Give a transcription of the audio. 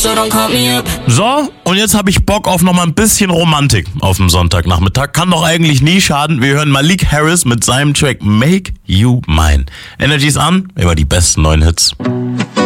so don't call me up. So, und jetzt habe ich Bock auf nochmal ein bisschen Romantik auf dem Sonntagnachmittag. Kann doch eigentlich nie schaden. Wir hören Malik Harris mit seinem Track Make You Mine. Energy ist an, über die besten neuen Hits.